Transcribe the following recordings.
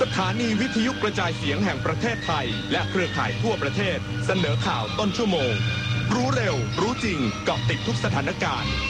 สถานีวิทยุกระจายเสียงแห่งประเทศไทยและเครือข่ายทั่วประเทศเสนอข่าวต้นชั่วโมงรู้เร็วรู้จริงเกาะติดทุกสถานการณ์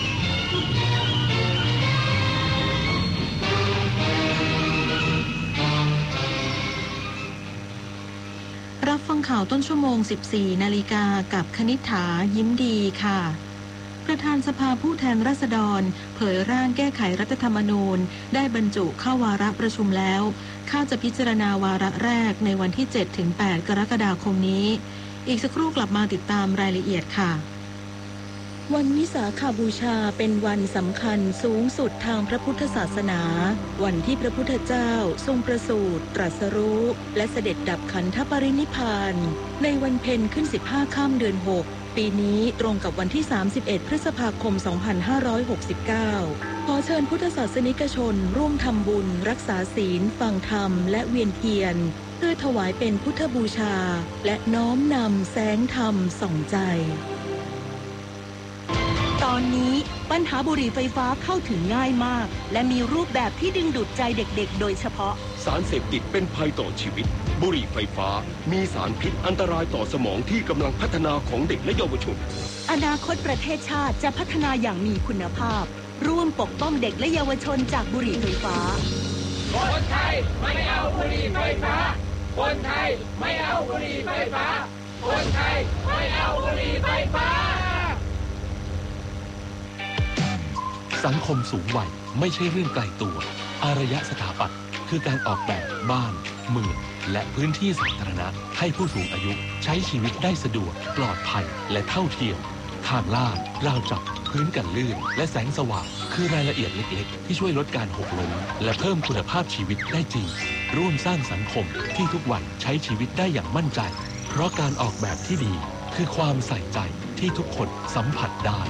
รับฟังข่าวต้นชั่วโมง 14 นาฬิกากับคณิษฐายิ้มดีค่ะประธานสภาผู้แทนราษฎรเผยร่างแก้ไขรัฐธรรมนูญได้บรรจุเข้าวาระประชุมแล้วข้าจะพิจารณาวาระแรกในวันที่ 7-8 กรกฎาคมนี้อีกสักครู่กลับมาติดตามรายละเอียดค่ะวันวิสาขบูชาเป็นวันสำคัญสูงสุดทางพระพุทธศาสนาวันที่พระพุทธเจ้าทรงประสูติตรัสรู้และเสด็จดับขันธปรินิพพานในวันเพ็ญขึ้น15ค่ำเดือน6ปีนี้ตรงกับวันที่31พฤษภาคม2569ขอเชิญพุทธศาสนิกชนร่วมทำบุญรักษาศีลฟังธรรมและเวียนเทียนเพื่อถวายเป็นพุทธบูชาและน้อมนำแสงธรรมส่องใจตอนนี้ปัญหาบุหรี่ไฟฟ้าเข้าถึงง่ายมากและมีรูปแบบที่ดึงดูดใจเด็กๆโดยเฉพาะสารเสพติดเป็นภัยต่อชีวิตบุหรี่ไฟฟ้ามีสารพิษอันตรายต่อสมองที่กำลังพัฒนาของเด็กและเยาวชนอนาคตประเทศชาติจะพัฒนาอย่างมีคุณภาพร่วมปกป้องเด็กและเยาวชนจากบุหรี่ไฟฟ้าคนไทยไม่เอาบุหรี่ไฟฟ้าคนไทยไม่เอาบุหรี่ไฟฟ้าคนไทยไม่เอาบุหรี่ไฟฟ้าสังคมสูงวัยไม่ใช่เรื่องไกลตัวอารยสถาปัตย์คือการออกแบบบ้านเมืองและพื้นที่สาธารณะให้ผู้สูงอายุใช้ชีวิตได้สะดวกปลอดภัยและเท่าเทียมทางลาดราวจับพื้นกันลื่นและแสงสว่างคือรายละเอียดเล็กๆที่ช่วยลดการหกล้มและเพิ่มคุณภาพชีวิตได้จริงร่วมสร้างสังคมที่ทุกวันใช้ชีวิตได้อย่างมั่นใจเพราะการออกแบบที่ดีคือความใส่ใจที่ทุกคนสัมผัสได้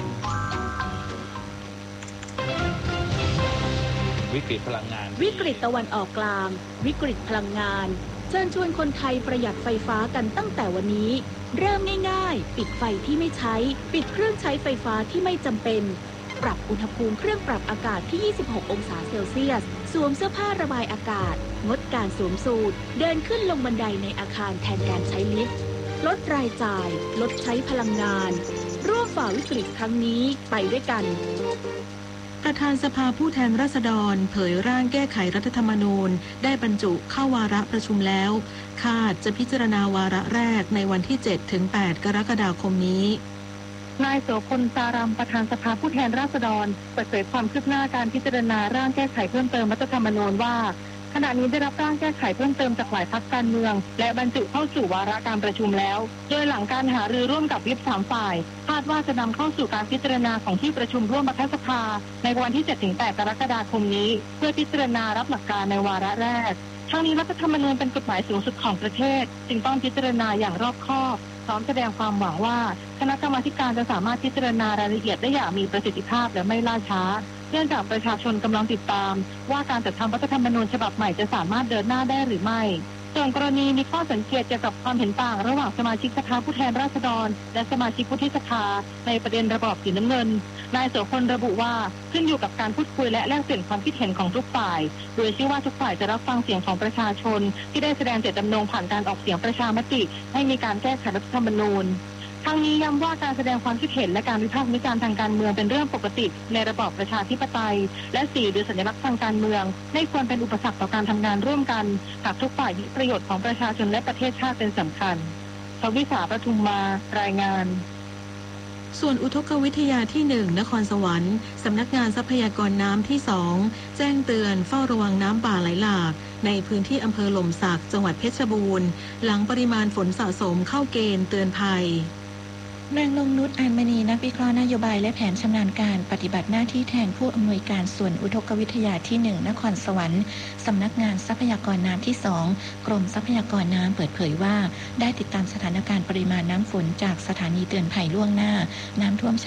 วิกฤตพลังงานวิกฤตตะวันออกกลางวิกฤตพลังงานเชิญชวนคนไทยประหยัดไฟฟ้ากันตั้งแต่วันนี้เริ่มง่ายๆปิดไฟที่ไม่ใช้ปิดเครื่องใช้ไฟฟ้าที่ไม่จำเป็นปรับอุณหภูมิเครื่องปรับอากาศที่26องศาเซลเซียสสวมเสื้อผ้าระบายอากาศงดการสวมสูทเดินขึ้นลงบันไดในอาคารแทนการใช้ลิฟต์ลดรายจ่ายลดใช้พลังงานร่วมฝ่าวิกฤตครั้งนี้ไปด้วยกันประธานสภาผู้แทนราษฎรเผยร่างแก้ไขรัฐธรรมนูญได้บรรจุเข้าวาระประชุมแล้วคาดจะพิจารณาวาระแรกในวันที่ 7-8 กรกฎาคมนี้นายโสพลสารัมประธานสภาผู้แทนราษฎรเปิดเผยความคืบหน้าการพิจารณาร่างแก้ไขเพิ่มเติมรัฐธรรมนูญว่าขณะนี้ได้รับร่างแก้ไขเพิ่มเติมจากหลายพรรคการเมืองและบรรจุเข้าสู่วาระการประชุมแล้วโดยหลังการหารือร่วมกับวิป3ฝ่ายคาดว่าจะนำเข้าสู่การพิจารณาของที่ประชุมร่วมรัฐสภาในวันที่ 7-8 กรกฎาคมนี้เพื่อพิจารณารับหลักการในวาระแรกทั้งนี้รัฐธรรมนูญเป็นกฎหมายสูงสุดของประเทศจึงต้องพิจารณาอย่างรอบคอบพร้อมแสดงความหวังว่าคณะกรรมาการจะสามารถพิจารณารายละเอียดได้อย่างมีประสิทธิภาพและไม่ล่าช้าเนื่องจากประชาชนกำลังติดตามว่าการจัดทำรัฐธรรมนูญฉบับใหม่จะสามารถเดินหน้าได้หรือไม่ส่วนกรณีมีข้อสังเกตเกี่ยวกับความเห็นต่างระหว่างสมาชิกสภาผู้แทนราษฎรและสมาชิกวุฒิสภาในประเด็นระบอบสีน้ำเงินนายโสพลระบุว่าขึ้นอยู่กับการพูดคุยและแลกเปลี่ยนความคิดเห็นของทุกฝ่ายโดยเชื่อว่าทุกฝ่ายจะรับฟังเสียงของประชาชนที่ได้แสดงเจตจำนงผ่านการออกเสียงประชามติให้มีการแก้ไขรัฐธรรมนูญทั้งนี้ย้ำว่าการแสดงความคิดเห็นและการวิพากษ์วิจารณ์ทางการเมืองเป็นเรื่องปกติในระบอบประชาธิปไตยและสื่อหรือสัญลักษณ์ทางการเมืองไม่ควรเป็นอุปสรรคต่อการทำงานร่วมกันหากทุกฝ่ายยึดประโยชน์ของประชาชนและประเทศชาติเป็นสำคัญทวิสาปทุมมารายงานส่วนอุทกวิทยาที่1นครสวรรค์สำนักงานทรัพยากรน้ำที่2แจ้งเตือนเฝ้าระวังน้ำป่าไหลหลากในพื้นที่อำเภอหล่มสักจังหวัดเพชรบูรณ์หลังปริมาณฝนสะสมเข้าเกณฑ์เตือนภัยนางนงนุช อานมณีนักวิเคราะห์นโยบายและแผนชำนาญการปฏิบัติหน้าที่แทนผู้อำนวยการส่วนอุทกวิทยาที่1นครสวรรค์สำนักงานทรัพยากรน้ำที่2กรมทรัพยากรน้ำเปิดเผยว่าได้ติดตามสถานการณ์ปริมาณน้ำฝนจากสถานีเตือนภัยล่วงหน้าน้ำท่วม